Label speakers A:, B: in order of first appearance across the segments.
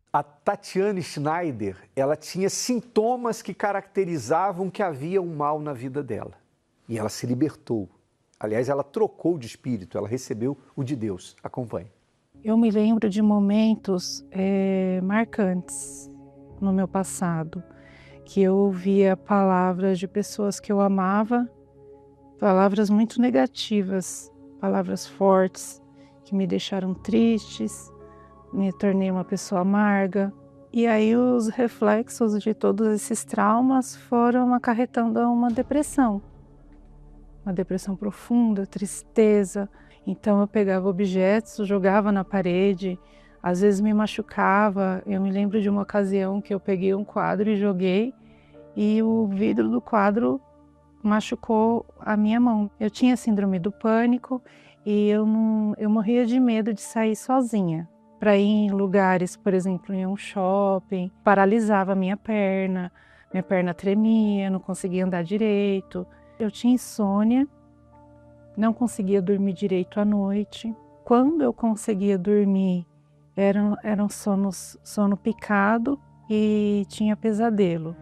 A: A Tatiane Schneider, ela tinha sintomas que caracterizavam que havia um mal na vida dela. E ela se libertou. Aliás, ela trocou de espírito, ela recebeu o de Deus. Acompanhe.
B: Eu me lembro de momentos marcantes no meu passado, que eu ouvia palavras de pessoas que eu amava, palavras muito negativas, palavras fortes, que me deixaram tristes, me tornei uma pessoa amarga. E aí os reflexos de todos esses traumas foram acarretando a uma depressão profunda, tristeza. Então eu pegava objetos, jogava na parede, às vezes me machucava. Eu me lembro de uma ocasião que eu peguei um quadro e joguei, e o vidro do quadro machucou a minha mão. Eu tinha síndrome do pânico e eu morria de medo de sair sozinha. Para ir em lugares, por exemplo, em um shopping, paralisava a minha perna tremia, não conseguia andar direito. Eu tinha insônia, não conseguia dormir direito à noite. Quando eu conseguia dormir, era um sono picado e tinha pesadelo.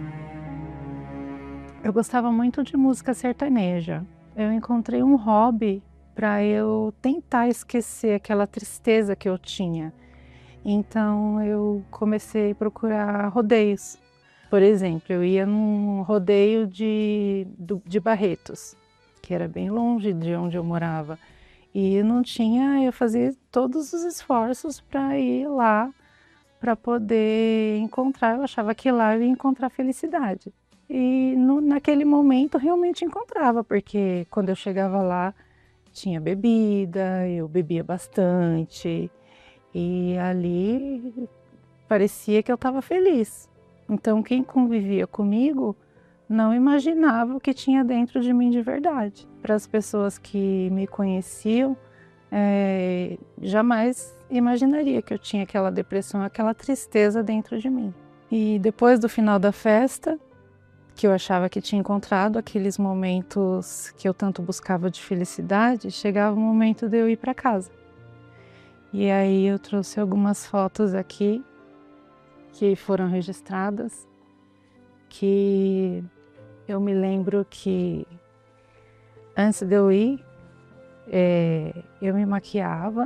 B: Eu gostava muito de música sertaneja. Eu encontrei um hobby para eu tentar esquecer aquela tristeza que eu tinha. Então eu comecei a procurar rodeios. Por exemplo, eu ia num rodeio de Barretos, que era bem longe de onde eu morava. E eu fazia todos os esforços para ir lá, para poder encontrar. Eu achava que lá eu ia encontrar felicidade. E naquele momento realmente encontrava, porque quando eu chegava lá tinha bebida, eu bebia bastante. E ali parecia que eu estava feliz. Então quem convivia comigo não imaginava o que tinha dentro de mim de verdade. Para as pessoas que me conheciam, jamais imaginaria que eu tinha aquela depressão, aquela tristeza dentro de mim. E depois do final da festa, que eu achava que tinha encontrado aqueles momentos que eu tanto buscava de felicidade, chegava o momento de eu ir para casa. E aí eu trouxe algumas fotos aqui que foram registradas, que eu me lembro que antes de eu ir, eu me maquiava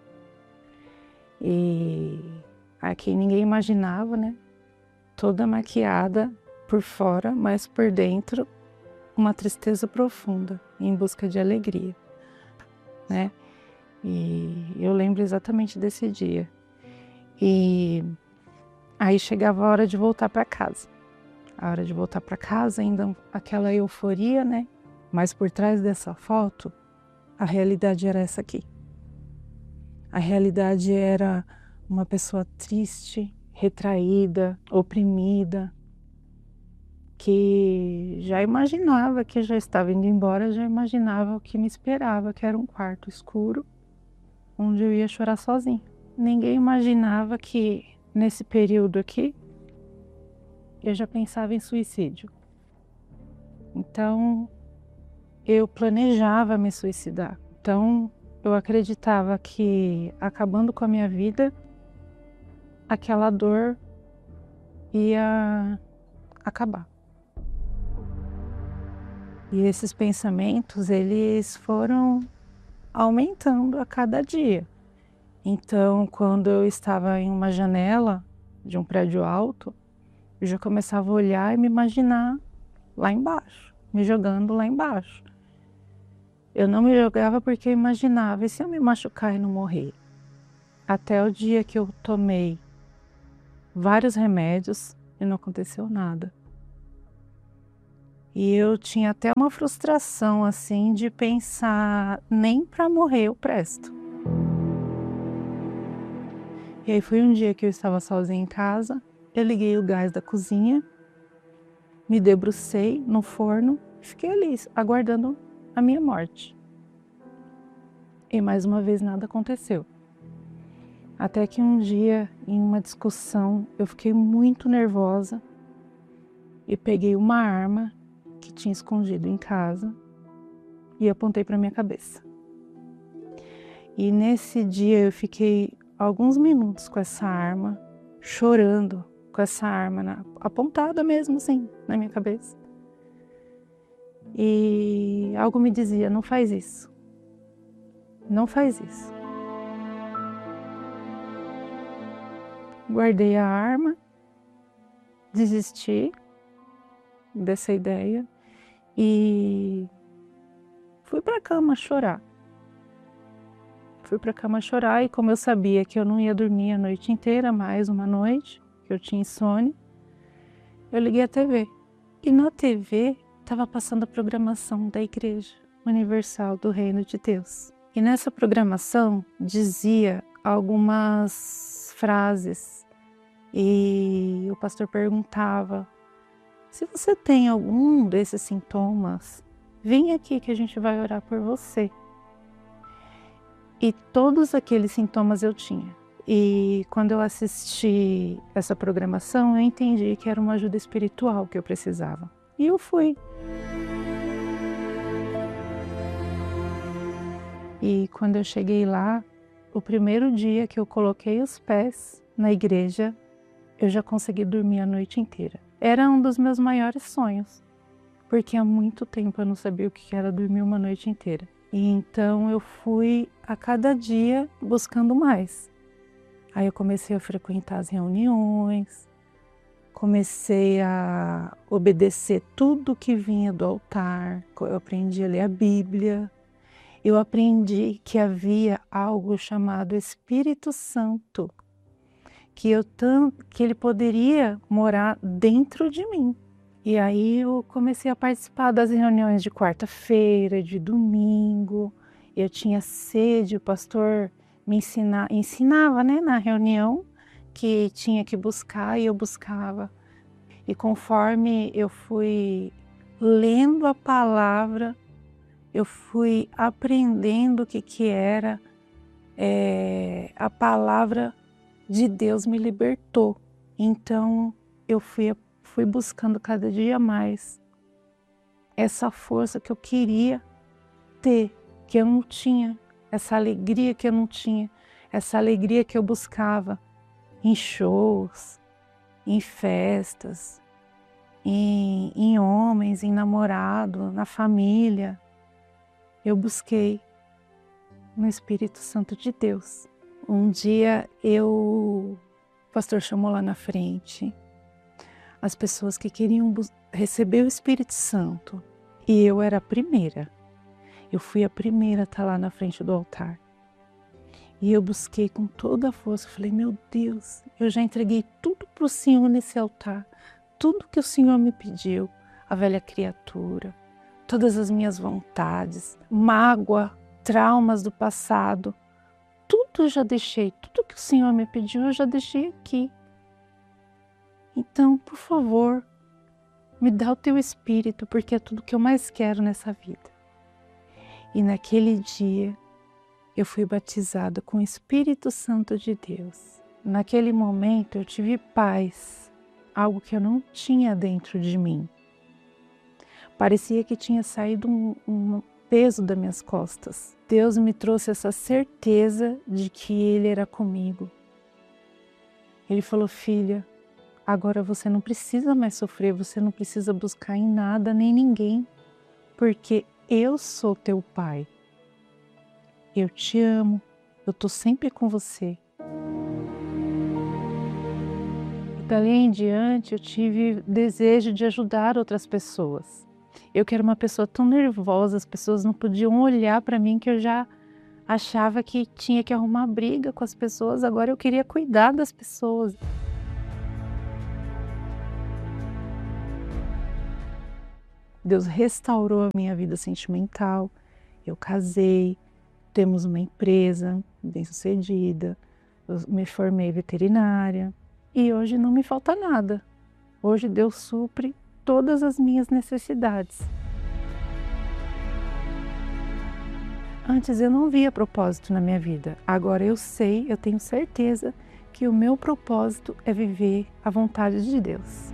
B: e aqui ninguém imaginava, né? Toda maquiada por fora, mas por dentro uma tristeza profunda, em busca de alegria, né? E eu lembro exatamente desse dia. E aí chegava a hora de voltar para casa. A hora de voltar para casa, ainda aquela euforia, né? Mas por trás dessa foto, a realidade era essa aqui. A realidade era uma pessoa triste, retraída, oprimida, que já imaginava que já estava indo embora, já imaginava o que me esperava, que era um quarto escuro, onde eu ia chorar sozinha. Ninguém imaginava que nesse período aqui, eu já pensava em suicídio. Então, eu planejava me suicidar. Então, eu acreditava que acabando com a minha vida, aquela dor ia acabar. E esses pensamentos, eles foram aumentando a cada dia. Então, quando eu estava em uma janela de um prédio alto, eu já começava a olhar e me imaginar lá embaixo, me jogando lá embaixo. Eu não me jogava porque eu imaginava, e se eu me machucar e não morrer? Até o dia que eu tomei vários remédios e não aconteceu nada. E eu tinha até uma frustração, assim, de pensar, nem para morrer eu presto. E aí foi um dia que eu estava sozinha em casa, eu liguei o gás da cozinha, me debrucei no forno e fiquei ali, aguardando a minha morte. E mais uma vez nada aconteceu. Até que um dia, em uma discussão, eu fiquei muito nervosa e peguei uma arma que tinha escondido em casa e apontei para minha cabeça. E nesse dia eu fiquei alguns minutos com essa arma chorando com essa arma apontada mesmo assim na minha cabeça. E algo me dizia, não faz isso. Não faz isso. Guardei a arma, desisti dessa ideia e fui para a cama chorar. Fui para a cama chorar e como eu sabia que eu não ia dormir a noite inteira, mais uma noite, que eu tinha insônia, eu liguei a TV. E na TV estava passando a programação da Igreja Universal do Reino de Deus. E nessa programação dizia algumas frases e o pastor perguntava: se você tem algum desses sintomas, vem aqui que a gente vai orar por você. E todos aqueles sintomas eu tinha. E quando eu assisti essa programação, eu entendi que era uma ajuda espiritual que eu precisava. E eu fui. E quando eu cheguei lá, o primeiro dia que eu coloquei os pés na igreja, eu já consegui dormir a noite inteira. Era um dos meus maiores sonhos, porque há muito tempo eu não sabia o que era dormir uma noite inteira. E então eu fui a cada dia buscando mais. Aí eu comecei a frequentar as reuniões, comecei a obedecer tudo que vinha do altar, eu aprendi a ler a Bíblia, eu aprendi que havia algo chamado Espírito Santo, que ele poderia morar dentro de mim. E aí eu comecei a participar das reuniões de quarta-feira, de domingo. Eu tinha sede, o pastor me ensinava, né, na reunião que tinha que buscar e eu buscava. E conforme eu fui lendo a palavra, eu fui aprendendo o que era a palavra de Deus me libertou. Então eu fui buscando cada dia mais essa força que eu queria ter, que eu não tinha, essa alegria que eu não tinha, essa alegria que eu buscava em shows, em festas, em homens, em namorado, na família. Eu busquei no Espírito Santo de Deus. Um dia o pastor chamou lá na frente as pessoas que queriam receber o Espírito Santo. E eu era a primeira. Eu fui a primeira a estar lá na frente do altar. E eu busquei com toda a força. Falei, meu Deus, eu já entreguei tudo para o Senhor nesse altar. Tudo que o Senhor me pediu. A velha criatura, todas as minhas vontades, mágoa, traumas do passado. Tudo eu já deixei. Tudo que o Senhor me pediu, eu já deixei aqui. Então, por favor, me dá o teu Espírito, porque é tudo que eu mais quero nessa vida. E naquele dia, eu fui batizada com o Espírito Santo de Deus. Naquele momento, eu tive paz, algo que eu não tinha dentro de mim. Parecia que tinha saído um peso das minhas costas. Deus me trouxe essa certeza de que Ele era comigo. Ele falou, filha, agora você não precisa mais sofrer, você não precisa buscar em nada nem ninguém, porque eu sou teu pai. Eu te amo, eu estou sempre com você. E dali em diante eu tive desejo de ajudar outras pessoas. Eu que era uma pessoa tão nervosa, as pessoas não podiam olhar para mim que eu já achava que tinha que arrumar briga com as pessoas, agora eu queria cuidar das pessoas. Deus restaurou a minha vida sentimental, eu casei, temos uma empresa bem-sucedida, eu me formei veterinária e hoje não me falta nada. Hoje Deus supre todas as minhas necessidades. Antes eu não via propósito na minha vida, agora eu sei, eu tenho certeza que o meu propósito é viver a vontade de Deus.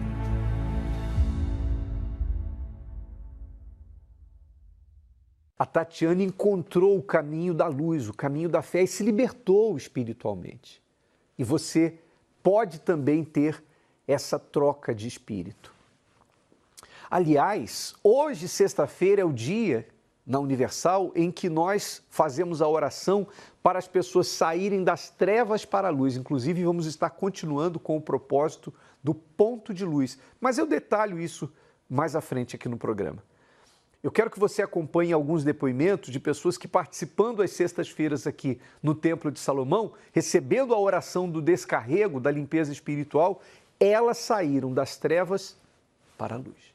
A: A Tatiana encontrou o caminho da luz, o caminho da fé e se libertou espiritualmente. E você pode também ter essa troca de espírito. Aliás, hoje, sexta-feira, é o dia na Universal em que nós fazemos a oração para as pessoas saírem das trevas para a luz. Inclusive, vamos estar continuando com o propósito do ponto de luz. Mas eu detalho isso mais à frente aqui no programa. Eu quero que você acompanhe alguns depoimentos de pessoas que, participando às sextas-feiras aqui no Templo de Salomão, recebendo a oração do descarrego, da limpeza espiritual, elas saíram das trevas para a luz.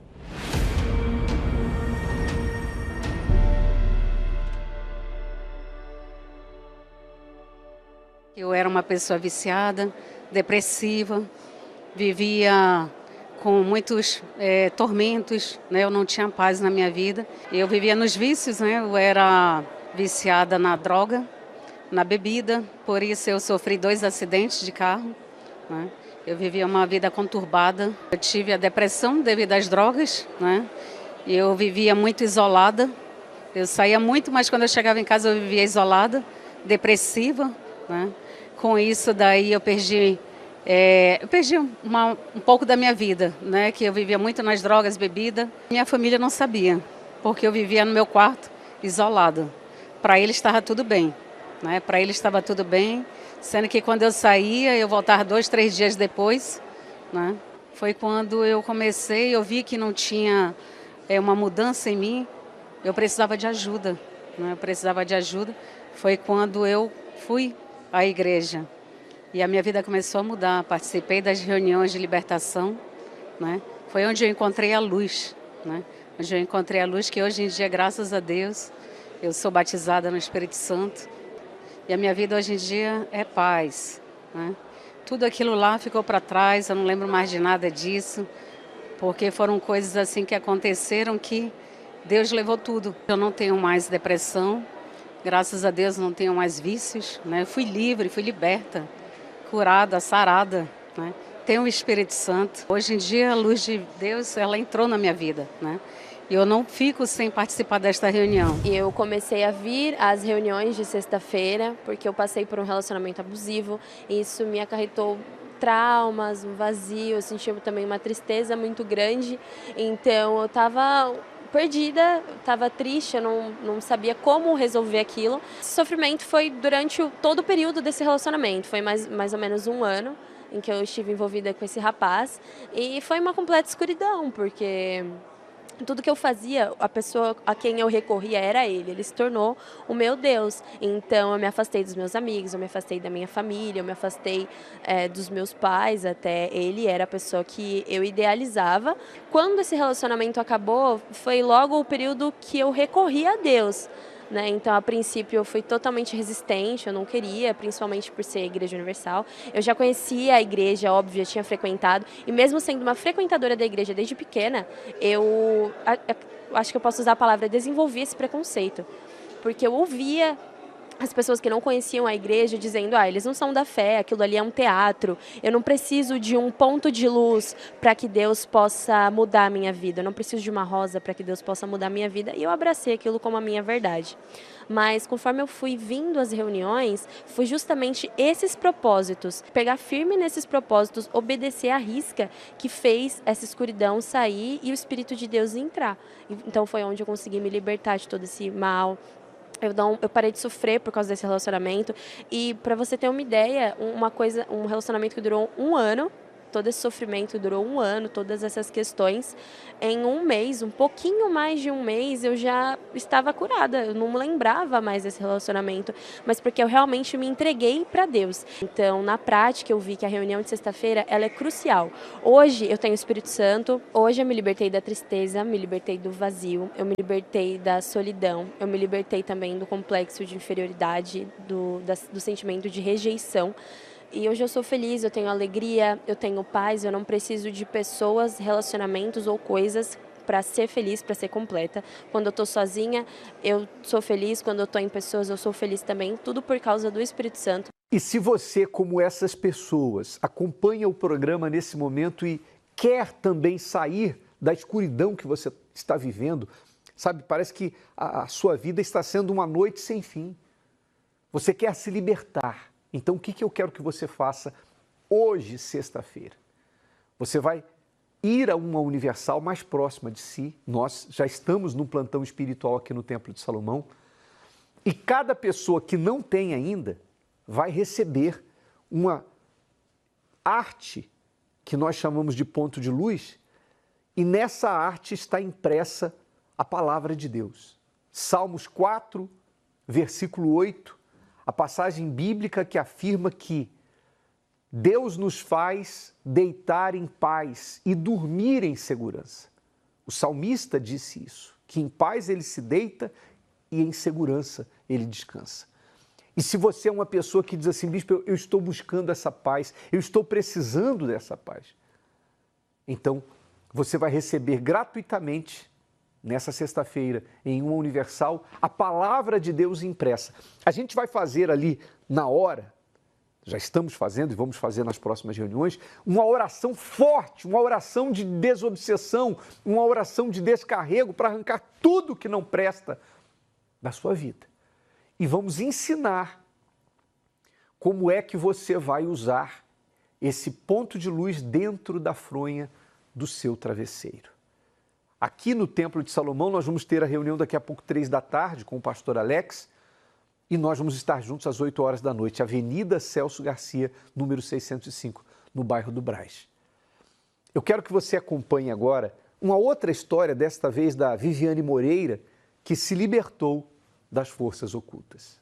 C: Eu era uma pessoa viciada, depressiva, vivia com muitos tormentos, né? Eu não tinha paz na minha vida. Eu vivia nos vícios, né? Eu era viciada na droga, na bebida, por isso eu sofri 2 acidentes de carro, né? Eu vivia uma vida conturbada. Eu tive a depressão devido às drogas, né? E eu vivia muito isolada. Eu saía muito, mas quando eu chegava em casa eu vivia isolada, depressiva, né? Com isso daí eu perdi um pouco da minha vida, né? Que eu vivia muito nas drogas, bebida. Minha família não sabia, porque eu vivia no meu quarto, isolada. Para eles estava tudo bem, né? Para eles estava tudo bem, sendo que quando eu saía, eu voltava 2, 3 dias depois, né? Foi quando eu comecei, eu vi que não tinha uma mudança em mim, eu precisava de ajuda, né? Eu precisava de ajuda. Foi quando eu fui à igreja. E a minha vida começou a mudar. Participei das reuniões de libertação, né? Foi onde eu encontrei a luz, né? Onde eu encontrei a luz que hoje em dia, graças a Deus, eu sou batizada no Espírito Santo. E a minha vida hoje em dia é paz, né? Tudo aquilo lá ficou para trás, eu não lembro mais de nada disso, porque foram coisas assim que aconteceram que Deus levou tudo. Eu não tenho mais depressão, graças a Deus não tenho mais vícios, né? Fui livre, fui liberta, curada, sarada, né? Tenho o Espírito Santo. Hoje em dia a luz de Deus, ela entrou na minha vida, né? E eu não fico sem participar desta reunião.
D: E eu comecei a vir às reuniões de sexta-feira, porque eu passei por um relacionamento abusivo, e isso me acarretou traumas, um vazio, eu senti também uma tristeza muito grande, então eu estava perdida, estava triste, eu não sabia como resolver aquilo. Esse sofrimento foi durante todo o período desse relacionamento, foi mais ou menos 1 ano em que eu estive envolvida com esse rapaz, e foi uma completa escuridão, porque tudo que eu fazia, a pessoa a quem eu recorria era ele se tornou o meu Deus. Então eu me afastei dos meus amigos, eu me afastei da minha família, eu me afastei dos meus pais até. Ele era a pessoa que eu idealizava. Quando esse relacionamento acabou, foi logo o período que eu recorri a Deus, né? Então, a princípio, eu fui totalmente resistente, eu não queria, principalmente por ser Igreja Universal. Eu já conhecia a igreja, óbvio, já tinha frequentado, e mesmo sendo uma frequentadora da igreja desde pequena, eu acho que eu posso usar a palavra desenvolvi esse preconceito, porque eu ouvia as pessoas que não conheciam a igreja dizendo, eles não são da fé, aquilo ali é um teatro, eu não preciso de um ponto de luz para que Deus possa mudar a minha vida, eu não preciso de uma rosa para que Deus possa mudar a minha vida, e eu abracei aquilo como a minha verdade. Mas conforme eu fui vindo às reuniões, foi justamente esses propósitos, pegar firme nesses propósitos, obedecer à risca, que fez essa escuridão sair e o Espírito de Deus entrar. Então foi onde eu consegui me libertar de todo esse mal. Eu parei de sofrer por causa desse relacionamento. E para você ter uma ideia, um relacionamento que durou 1 ano, todo esse sofrimento durou 1 ano, todas essas questões, em 1 mês, um pouquinho mais de 1 mês, eu já estava curada. Eu não lembrava mais desse relacionamento, mas porque eu realmente me entreguei para Deus. Então, na prática, eu vi que a reunião de sexta-feira, ela é crucial. Hoje eu tenho o Espírito Santo, hoje eu me libertei da tristeza, me libertei do vazio, eu me libertei da solidão, eu me libertei também do complexo de inferioridade, do sentimento de rejeição. E hoje eu sou feliz, eu tenho alegria, eu tenho paz, eu não preciso de pessoas, relacionamentos ou coisas para ser feliz, para ser completa. Quando eu estou sozinha, eu sou feliz, quando eu estou em pessoas, eu sou feliz também, tudo por causa do Espírito Santo.
A: E se você, como essas pessoas, acompanha o programa nesse momento e quer também sair da escuridão que você está vivendo, sabe, parece que a sua vida está sendo uma noite sem fim. Você quer se libertar. Então, o que eu quero que você faça hoje, sexta-feira, você vai ir a uma Universal mais próxima de si. Nós já estamos no plantão espiritual aqui no Templo de Salomão. E cada pessoa que não tem ainda vai receber uma arte que nós chamamos de ponto de luz, e nessa arte está impressa a palavra de Deus. Salmos 4, versículo 8, a passagem bíblica que afirma que Deus nos faz deitar em paz e dormir em segurança. O salmista disse isso, que em paz ele se deita e em segurança ele descansa. E se você é uma pessoa que diz assim, bispo, eu estou buscando essa paz, eu estou precisando dessa paz, então você vai receber gratuitamente, nessa sexta-feira, em uma Universal, a palavra de Deus impressa. A gente vai fazer ali na hora, já estamos fazendo e vamos fazer nas próximas reuniões, uma oração forte, uma oração de desobsessão, uma oração de descarrego para arrancar tudo que não presta da sua vida. E vamos ensinar como é que você vai usar esse ponto de luz dentro da fronha do seu travesseiro. Aqui no Templo de Salomão nós vamos ter a reunião daqui a pouco, 15h, com o pastor Alex, e nós vamos estar juntos às 8 da noite, Avenida Celso Garcia, número 605, no bairro do Brás. Eu quero que você acompanhe agora uma outra história, desta vez da Viviane Moreira, que se libertou das forças ocultas.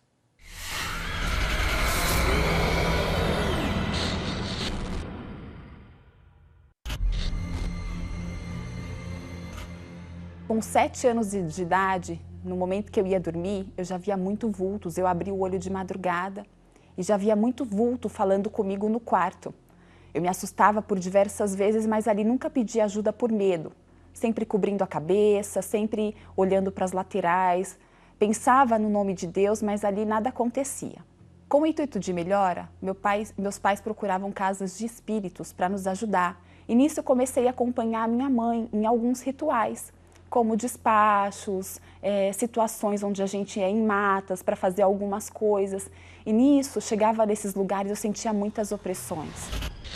E: Com 7 anos de idade, no momento que eu ia dormir, eu já via muito vultos. Eu abri o olho de madrugada e já via muito vulto falando comigo no quarto. Eu me assustava por diversas vezes, mas ali nunca pedi ajuda por medo. Sempre cobrindo a cabeça, sempre olhando para as laterais. Pensava no nome de Deus, mas ali nada acontecia. Com o intuito de melhora, meus pais procuravam casas de espíritos para nos ajudar. E nisso eu comecei a acompanhar a minha mãe em alguns rituais, como despachos, situações onde a gente ia em matas para fazer algumas coisas. E nisso, chegava nesses lugares, eu sentia muitas opressões.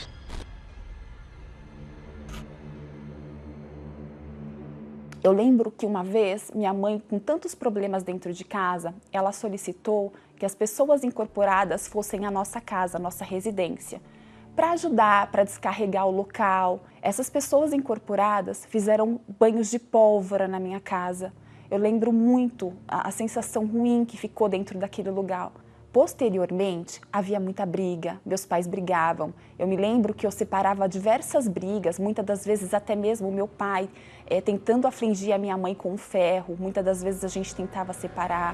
E: Eu lembro que uma vez, minha mãe, com tantos problemas dentro de casa, ela solicitou que as pessoas incorporadas fossem à nossa casa, à nossa residência, para ajudar, para descarregar o local. Essas pessoas incorporadas fizeram banhos de pólvora na minha casa. Eu lembro muito a sensação ruim que ficou dentro daquele lugar. Posteriormente, havia muita briga, meus pais brigavam. Eu me lembro que eu separava diversas brigas, muitas das vezes até mesmo o meu pai tentando afligir a minha mãe com um ferro. Muitas das vezes a gente tentava separar.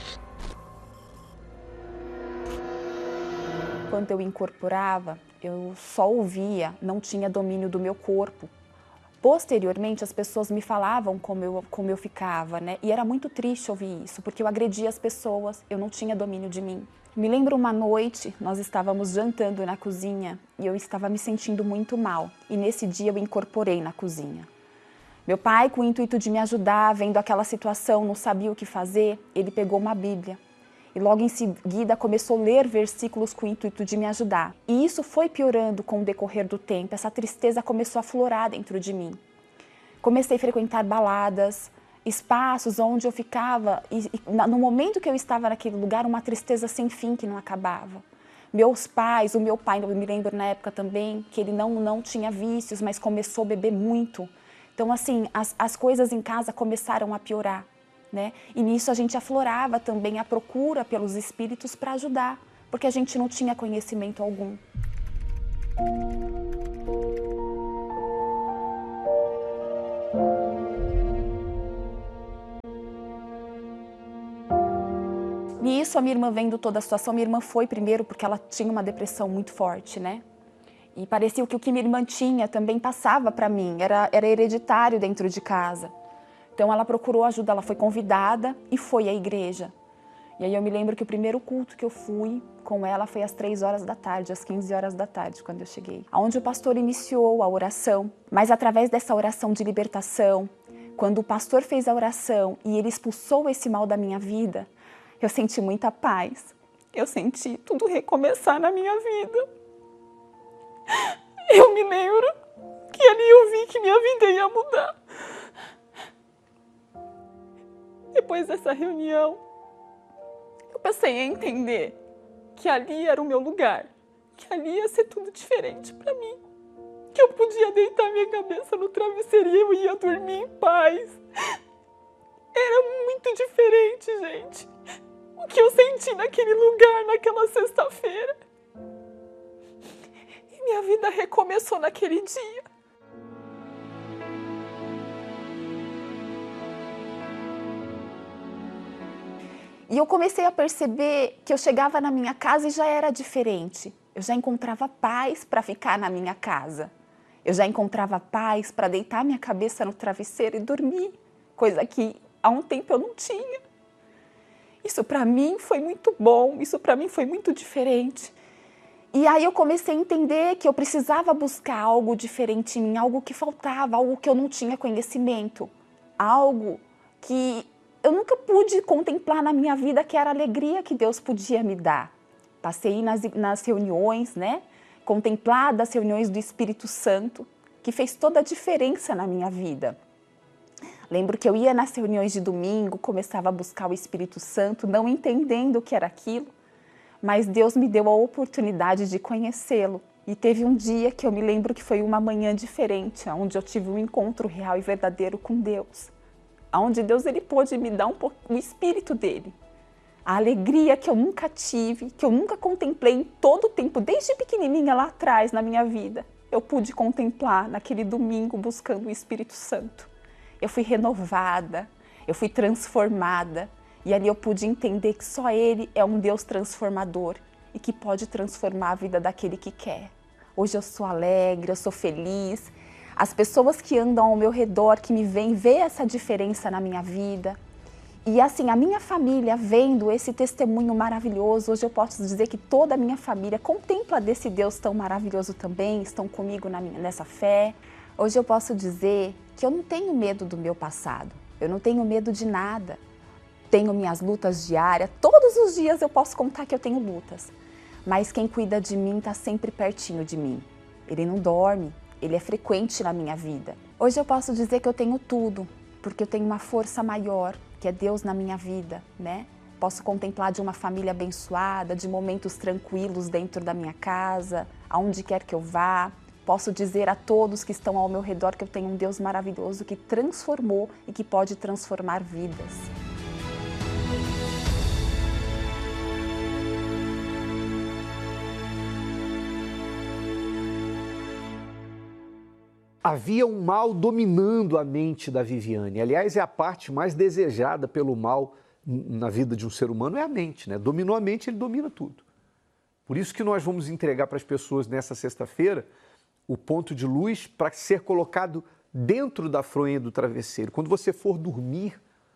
E: Quando eu incorporava, eu só ouvia, não tinha domínio do meu corpo. Posteriormente, as pessoas me falavam como eu ficava, né? E era muito triste ouvir isso, porque eu agredia as pessoas, eu não tinha domínio de mim. Me lembro uma noite, nós estávamos jantando na cozinha e eu estava me sentindo muito mal. E nesse dia eu incorporei na cozinha. Meu pai, com o intuito de me ajudar, vendo aquela situação, não sabia o que fazer, ele pegou uma Bíblia. E logo em seguida começou a ler versículos com o intuito de me ajudar. E isso foi piorando com o decorrer do tempo, essa tristeza começou a aflorar dentro de mim. Comecei a frequentar baladas, espaços onde eu ficava, e no momento que eu estava naquele lugar, uma tristeza sem fim que não acabava. Meus pais, o meu pai, eu me lembro na época também, que ele não tinha vícios, mas começou a beber muito. Então assim, as coisas em casa começaram a piorar. Né? E nisso a gente aflorava também a procura pelos espíritos para ajudar, porque a gente não tinha conhecimento algum. Nisso, a minha irmã, vendo toda a situação, minha irmã foi primeiro porque ela tinha uma depressão muito forte, né? E parecia que o que minha irmã tinha também passava para mim, era hereditário dentro de casa. Então ela procurou ajuda, ela foi convidada e foi à igreja. E aí eu me lembro que o primeiro culto que eu fui com ela foi às 3 da tarde, às 15 da tarde, quando eu cheguei. Onde o pastor iniciou a oração, mas através dessa oração de libertação, quando o pastor fez a oração e ele expulsou esse mal da minha vida, eu senti muita paz. Eu senti tudo recomeçar na minha vida. Eu me lembro que ali eu vi que minha vida ia mudar. Depois dessa reunião, eu passei a entender que ali era o meu lugar, que ali ia ser tudo diferente para mim, que eu podia deitar minha cabeça no travesseiro e eu ia dormir em paz. Era muito diferente, gente, o que eu senti naquele lugar, naquela sexta-feira. E minha vida recomeçou naquele dia. E eu comecei a perceber que eu chegava na minha casa e já era diferente. Eu já encontrava paz para ficar na minha casa. Eu já encontrava paz para deitar minha cabeça no travesseiro e dormir, coisa que há um tempo eu não tinha. Isso para mim foi muito bom, isso para mim foi muito diferente. E aí eu comecei a entender que eu precisava buscar algo diferente em mim, algo que faltava, algo que eu não tinha conhecimento, algo que eu nunca pude contemplar na minha vida, que era a alegria que Deus podia me dar. Passei nas reuniões, né? Contemplar das reuniões do Espírito Santo, que fez toda a diferença na minha vida. Lembro que eu ia nas reuniões de domingo, começava a buscar o Espírito Santo, não entendendo o que era aquilo, mas Deus me deu a oportunidade de conhecê-lo. E teve um dia que eu me lembro que foi uma manhã diferente, onde eu tive um encontro real e verdadeiro com Deus. Onde Deus ele pôde me dar o Espírito dele. A alegria que eu nunca tive, que eu nunca contemplei em todo o tempo, desde pequenininha lá atrás na minha vida. Eu pude contemplar naquele domingo buscando o Espírito Santo. Eu fui renovada, eu fui transformada. E ali eu pude entender que só Ele é um Deus transformador e que pode transformar a vida daquele que quer. Hoje eu sou alegre, eu sou feliz. As pessoas que andam ao meu redor, que me veem, vê essa diferença na minha vida. E assim, a minha família vendo esse testemunho maravilhoso, hoje eu posso dizer que toda a minha família contempla desse Deus tão maravilhoso também, estão comigo nessa fé. Hoje eu posso dizer que eu não tenho medo do meu passado, eu não tenho medo de nada. Tenho minhas lutas diárias, todos os dias eu posso contar que eu tenho lutas. Mas quem cuida de mim está sempre pertinho de mim. Ele não dorme, ele é frequente na minha vida. Hoje eu posso dizer que eu tenho tudo, porque eu tenho uma força maior, que é Deus na minha vida, né? Posso contemplar de uma família abençoada, de momentos tranquilos dentro da minha casa, aonde quer que eu vá. Posso dizer a todos que estão ao meu redor que eu tenho um Deus maravilhoso que transformou e que pode transformar vidas.
A: Havia um mal dominando a mente da Viviane. Aliás, é a parte mais desejada pelo mal na vida de um ser humano, é a mente, né? Dominou a mente, ele domina tudo. Por isso que nós vamos entregar para as pessoas nessa sexta-feira o ponto de luz para ser colocado dentro da fronha do travesseiro. Quando você for dormir,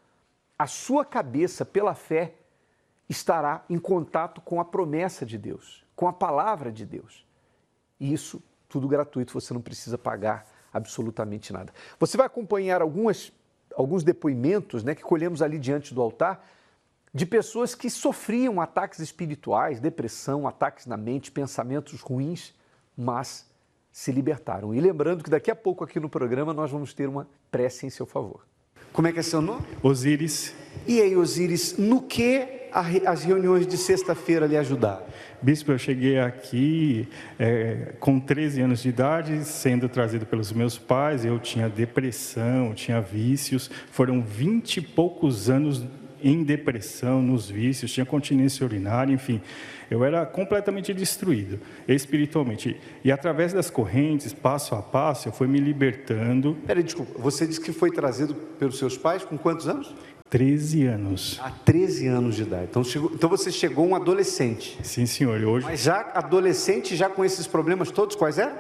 A: a sua cabeça, pela fé, estará em contato com a promessa de Deus, com a palavra de Deus. E isso tudo gratuito, você não precisa pagar absolutamente nada. Você vai acompanhar alguns depoimentos, né, que colhemos ali diante do altar, de pessoas que sofriam ataques espirituais, depressão, ataques na mente, pensamentos ruins, mas se libertaram. E lembrando que daqui a pouco aqui no programa nós vamos ter uma prece em seu favor. Como é que é seu nome?
F: Osíris.
A: E aí, Osíris, no que as reuniões de sexta-feira lhe ajudaram?
F: Bispo, eu cheguei aqui com 13 anos de idade, sendo trazido pelos meus pais. Eu tinha depressão, tinha vícios. Foram 20 e poucos anos em depressão, nos vícios, tinha continência urinária, enfim. Eu era completamente destruído, espiritualmente. E através das correntes, passo a passo, eu fui me libertando.
A: Peraí, desculpa, você disse que foi trazido pelos seus pais com quantos anos?
F: 13 anos.
A: Há 13 anos de idade. Então você chegou um adolescente.
F: Sim, senhor. Hoje...
A: Mas já adolescente, já com esses problemas todos, quais eram?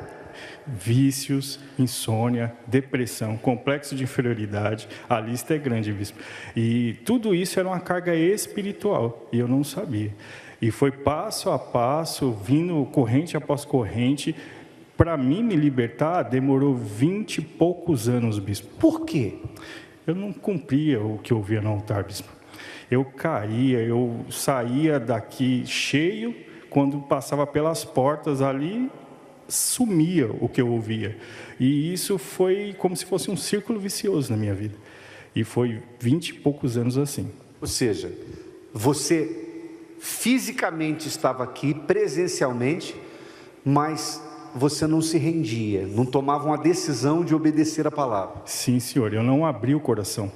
F: Vícios, insônia, depressão, complexo de inferioridade. A lista é grande, bispo. E tudo isso era uma carga espiritual, e eu não sabia. E foi passo a passo, vindo corrente após corrente. Para mim me libertar, demorou 20 e poucos anos, bispo.
A: Por quê?
F: Eu não cumpria o que eu via no altar, bispo. Eu caía, eu saía daqui cheio, quando passava pelas portas ali, sumia o que eu ouvia. E isso foi como se fosse um círculo vicioso na minha vida. E foi 20 e poucos anos assim.
A: Ou seja, você fisicamente estava aqui, presencialmente, mas você não se rendia, não tomava uma decisão de obedecer a palavra.
F: Sim, senhor, eu não abri o coração.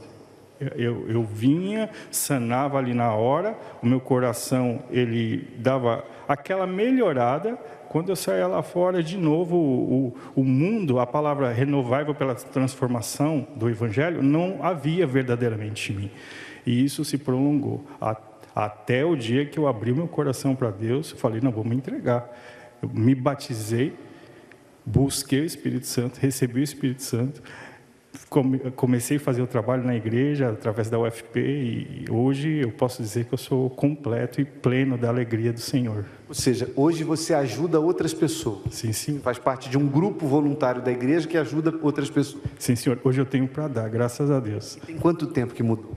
F: Eu vinha, sanava ali na hora, o meu coração, ele dava aquela melhorada. Quando eu saía lá fora, de novo, o mundo, a palavra renovável pela transformação do Evangelho, não havia verdadeiramente em mim. E isso se prolongou, até o dia que eu abri meu coração para Deus, eu falei, não, vou me entregar. Eu me batizei, busquei o Espírito Santo, recebi o Espírito Santo, comecei a fazer o trabalho na igreja, através da UFP, e hoje eu posso dizer que eu sou completo e pleno da alegria do Senhor.
A: Ou seja, hoje você ajuda outras pessoas.
F: Sim, sim.
A: Faz parte de um grupo voluntário da igreja que ajuda outras pessoas.
F: Sim, senhor. Hoje eu tenho para dar, graças a Deus.
A: Tem quanto tempo que mudou?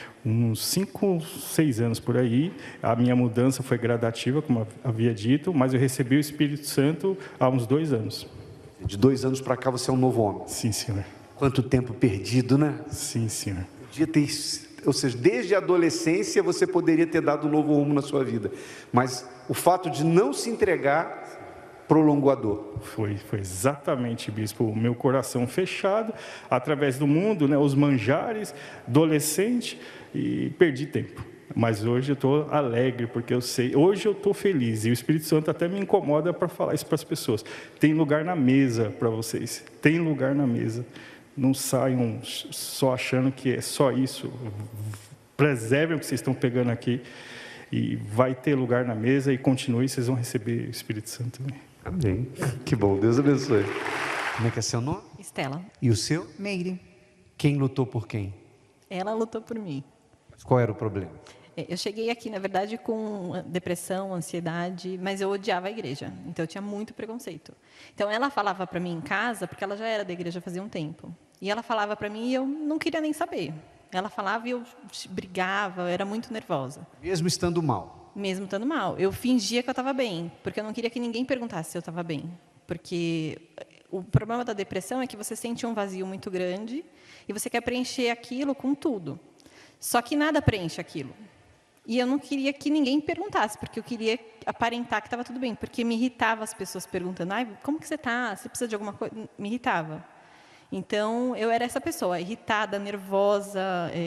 F: Uns 5, 6 anos por aí. A minha mudança foi gradativa, como eu havia dito, mas eu recebi o Espírito Santo há uns 2 anos.
A: De 2 anos para cá você é um novo homem.
F: Sim, senhor.
A: Quanto tempo perdido, né?
F: Sim, senhor.
A: Podia ter, ou seja, desde a adolescência você poderia ter dado um novo rumo na sua vida. Mas o fato de não se entregar prolongou a dor.
F: Foi exatamente, bispo. O meu coração fechado, através do mundo, né, os manjares, adolescente, e perdi tempo. Mas hoje eu estou alegre, porque eu sei, hoje eu estou feliz, e o Espírito Santo até me incomoda para falar isso para as pessoas. Tem lugar na mesa para vocês, tem lugar na mesa. Não saiam só achando que é só isso. Preservem o que vocês estão pegando aqui, e vai ter lugar na mesa, e continue, vocês vão receber o Espírito Santo também.
A: Amém. Que bom, Deus abençoe. Como é que é seu nome?
G: Estela.
A: E o seu?
G: Meire.
A: Quem lutou por quem?
G: Ela lutou por mim.
A: Qual era o problema?
G: Eu cheguei aqui, na verdade, com depressão, ansiedade, mas eu odiava a igreja, então eu tinha muito preconceito. Então ela falava para mim em casa, porque ela já era da igreja fazia um tempo, e ela falava para mim e eu não queria nem saber. Ela falava e eu brigava, eu era muito nervosa.
A: Mesmo estando mal?
G: Mesmo estando mal. Eu fingia que eu estava bem, porque eu não queria que ninguém perguntasse se eu estava bem. Porque o problema da depressão é que você sente um vazio muito grande e você quer preencher aquilo com tudo. Só que nada preenche aquilo. E eu não queria que ninguém perguntasse, porque eu queria aparentar que estava tudo bem, porque me irritava as pessoas perguntando, como que você está? Você precisa de alguma coisa? Me irritava. Então, eu era essa pessoa, irritada, nervosa,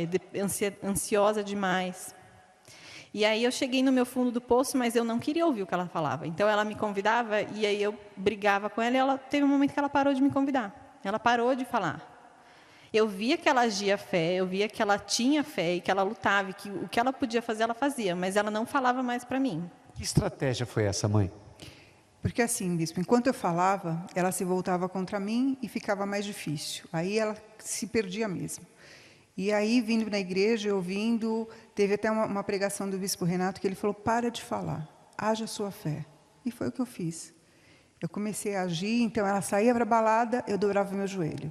G: ansiosa demais. E aí eu cheguei no meu fundo do poço, mas eu não queria ouvir o que ela falava. Então, ela me convidava, e aí eu brigava com ela, e ela teve um momento que ela parou de me convidar. Ela parou de falar. Eu via que ela agia fé, eu via que ela tinha fé e que ela lutava, e que o que ela podia fazer, ela fazia, mas ela não falava mais para mim.
A: Que estratégia foi essa, mãe?
H: Porque assim, bispo, enquanto eu falava, ela se voltava contra mim e ficava mais difícil. Aí ela se perdia mesmo. E aí, vindo na igreja, ouvindo, teve até uma pregação do bispo Renato, que ele falou, para de falar, haja a sua fé. E foi o que eu fiz. Eu comecei a agir, então ela saía para a balada, eu dobrava o meu joelho.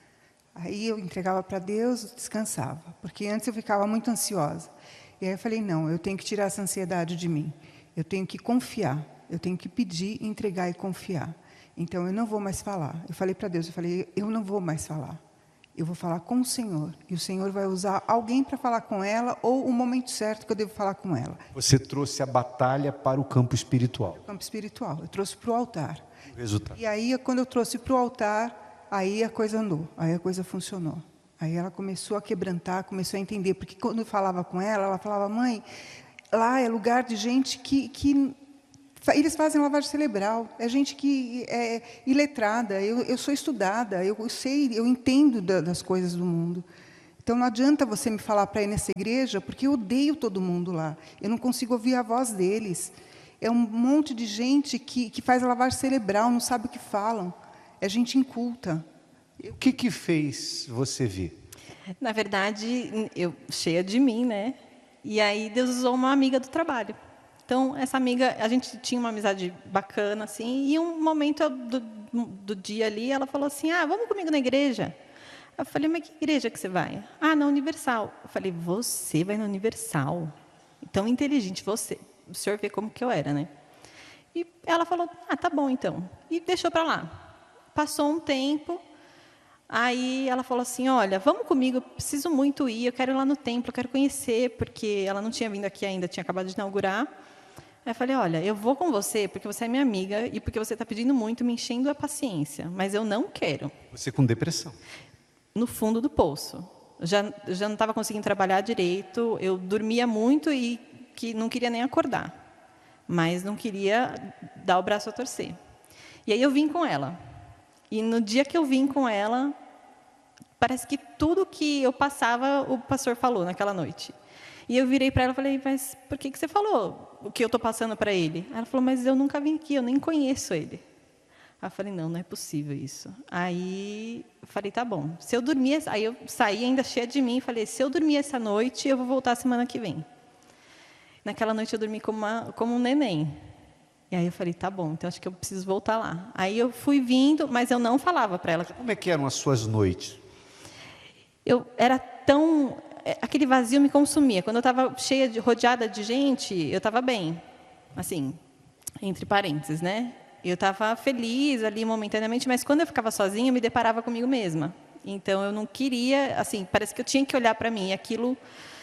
H: Aí eu entregava para Deus, descansava, porque antes eu ficava muito ansiosa. E aí eu falei, não, eu tenho que tirar essa ansiedade de mim. Eu tenho que confiar, eu tenho que pedir, entregar e confiar. Então eu não vou mais falar. Eu falei para Deus, eu não vou mais falar. Eu vou falar com o Senhor. E o Senhor vai usar alguém para falar com ela, ou o momento certo que eu devo falar com ela.
A: Você trouxe a batalha para o campo espiritual.
H: O campo espiritual, eu trouxe para o altar.
A: O resultado.
H: E aí, quando eu trouxe para o altar, aí a coisa andou, aí a coisa funcionou. Aí ela começou a quebrantar, começou a entender. Porque quando eu falava com ela falava, mãe, lá é lugar de gente que eles fazem lavagem cerebral. É gente que é iletrada. Eu sou estudada, eu sei, eu entendo das coisas do mundo. Então, não adianta você me falar para ir nessa igreja, porque eu odeio todo mundo lá. Eu não consigo ouvir a voz deles. É um monte de gente que faz lavagem cerebral, não sabe o que falam. É gente inculta.
A: O que fez você vir?
G: Na verdade, eu cheia de mim, né? E aí Deus usou uma amiga do trabalho. Então, essa amiga, a gente tinha uma amizade bacana, assim, e um momento do dia ali, ela falou assim, vamos comigo na igreja? Eu falei, mas que igreja que você vai? Na Universal. Eu falei, você vai na Universal? Tão inteligente, você. O senhor vê como que eu era, né? E ela falou, tá bom então. E deixou para lá. Passou um tempo, aí ela falou assim, olha, vamos comigo, eu preciso muito ir, eu quero ir lá no templo, eu quero conhecer, porque ela não tinha vindo aqui ainda, tinha acabado de inaugurar. Aí eu falei, olha, eu vou com você porque você é minha amiga e porque você está pedindo muito, me enchendo a paciência, mas eu não quero.
A: Você com depressão.
G: No fundo do poço. Já não estava conseguindo trabalhar direito, eu dormia muito e que não queria nem acordar, mas não queria dar o braço a torcer. E aí eu vim com ela. E no dia que eu vim com ela, parece que tudo que eu passava, o pastor falou naquela noite. E eu virei para ela e falei, mas por que você falou o que eu estou passando para ele? Ela falou, mas eu nunca vim aqui, eu nem conheço ele. Aí eu falei, não é possível isso. Aí eu falei, tá bom. Se eu dormir, aí eu saí ainda cheia de mim e falei, se eu dormir essa noite, eu vou voltar a semana que vem. Naquela noite eu dormi como um neném. E aí eu falei, tá bom, então acho que eu preciso voltar lá. Aí eu fui vindo, mas eu não falava para ela.
A: Como é que eram as suas noites?
G: Eu era tão... Aquele vazio me consumia. Quando eu estava rodeada de gente, eu estava bem. Assim, entre parênteses, né? Eu estava feliz ali momentaneamente, mas quando eu ficava sozinha, eu me deparava comigo mesma. Então, eu não queria... Assim, parece que eu tinha que olhar para mim, e aquilo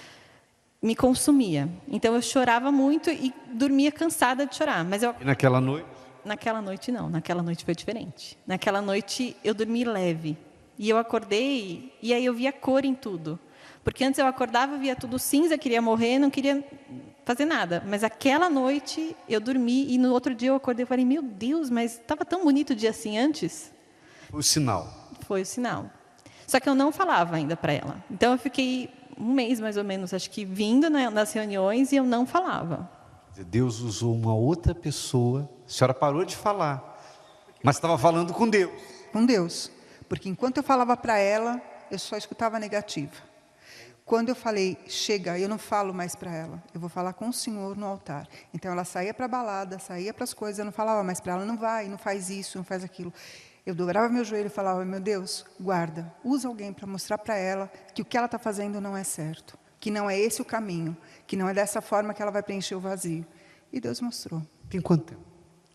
G: me consumia. Então, eu chorava muito e dormia cansada de chorar. Mas
A: E naquela noite?
G: Naquela noite, não. Naquela noite foi diferente. Naquela noite, eu dormi leve. E eu acordei, e aí eu via cor em tudo. Porque antes eu acordava, via tudo cinza, queria morrer, não queria fazer nada. Mas aquela noite eu dormi e no outro dia eu acordei e falei, meu Deus, mas estava tão bonito o dia assim antes.
A: Foi o sinal.
G: Foi o sinal. Só que eu não falava ainda para ela. Então eu fiquei um mês mais ou menos, acho que vindo nas reuniões e eu não falava.
A: Deus usou uma outra pessoa, a senhora parou de falar, mas estava falando com Deus.
H: Com Deus. Porque enquanto eu falava para ela, eu só escutava negativa. Quando eu falei, chega, eu não falo mais para ela, eu vou falar com o Senhor no altar. Então, ela saía para a balada, saía para as coisas, eu não falava mais para ela, não vai, não faz isso, não faz aquilo. Eu dobrava meu joelho e falava, meu Deus, guarda, usa alguém para mostrar para ela que o que ela está fazendo não é certo, que não é esse o caminho, que não é dessa forma que ela vai preencher o vazio. E Deus mostrou.
A: Tem quanto tempo?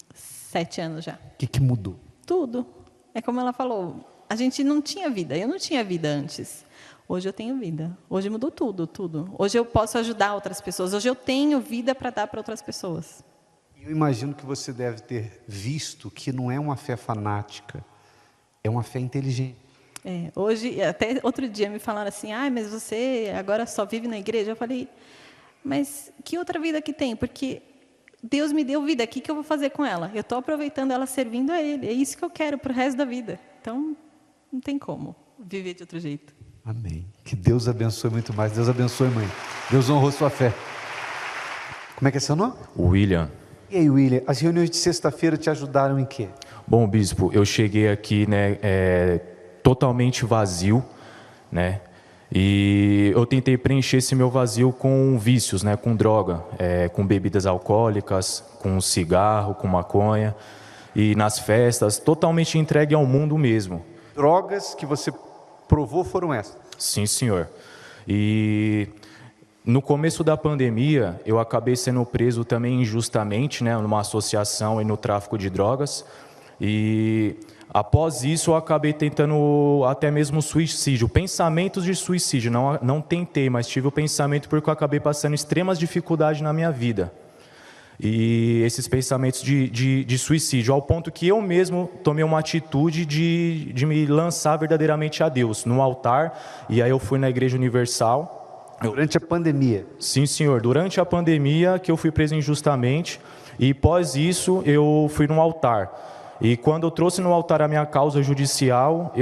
G: 7 anos já.
A: O que mudou?
G: Tudo. É como ela falou, a gente não tinha vida, eu não tinha vida antes. Hoje eu tenho vida. Hoje mudou tudo, tudo. Hoje eu posso ajudar outras pessoas. Hoje eu tenho vida para dar para outras pessoas.
A: Eu imagino que você deve ter visto que não é uma fé fanática, é uma fé inteligente.
G: Hoje, até outro dia me falaram assim, mas você agora só vive na igreja? Eu falei, mas que outra vida que tem? Porque Deus me deu vida, o que eu vou fazer com ela? Eu estou aproveitando ela servindo a Ele. É isso que eu quero para o resto da vida. Então, não tem como viver de outro jeito.
A: Amém. Que Deus abençoe muito mais. Deus abençoe, mãe. Deus honrou sua fé. Como é que é seu nome?
I: William.
A: E aí, William, as reuniões de sexta-feira te ajudaram em quê?
I: Bom, bispo, eu cheguei aqui, totalmente vazio, né? E eu tentei preencher esse meu vazio com vícios, né? Com droga, com bebidas alcoólicas, com cigarro, com maconha. E nas festas, totalmente entregue ao mundo mesmo.
A: Drogas que você provou foram essas?
I: Sim, senhor. E no começo da pandemia, eu acabei sendo preso também injustamente, né, numa associação e no tráfico de drogas. E após isso, eu acabei tentando até mesmo suicídio, pensamentos de suicídio. Não tentei, mas tive o pensamento porque eu acabei passando extremas dificuldades na minha vida. E esses pensamentos de suicídio, ao ponto que eu mesmo tomei uma atitude de me lançar verdadeiramente a Deus, no altar, e aí eu fui na Igreja Universal.
A: Durante a pandemia?
I: Sim, senhor, durante a pandemia que eu fui preso injustamente, e após isso eu fui no altar. E quando eu trouxe no altar a minha causa judicial,